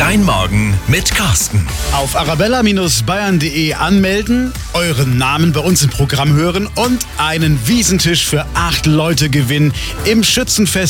Dein Morgen mit Carsten. Auf arabella-bayern.de anmelden, euren Namen bei uns im Programm hören und einen Wiesentisch für 8 Leute gewinnen im Schützenfest